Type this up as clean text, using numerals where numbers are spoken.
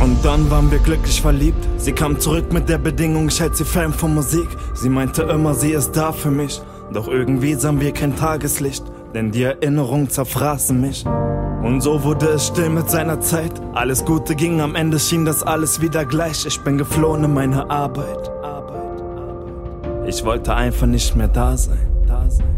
Und dann waren wir glücklich verliebt. Sie kam zurück mit der Bedingung, ich hält sie fern von Musik. Sie meinte immer, sie ist da für mich. Doch irgendwie sahen wir kein Tageslicht, denn die Erinnerungen zerfraßen mich. Und so wurde es still mit seiner Zeit. Alles Gute ging, am Ende schien das alles wieder gleich. Ich bin geflohen in meine Arbeit. Ich wollte einfach nicht mehr da sein.